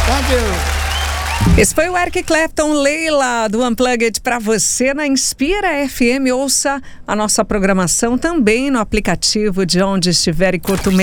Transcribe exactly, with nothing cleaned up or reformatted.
Thank you. Esse foi o Eric Clapton, Leila, do Unplugged para você na Inspira F M. Ouça a nossa programação também no aplicativo de onde estiver e curta o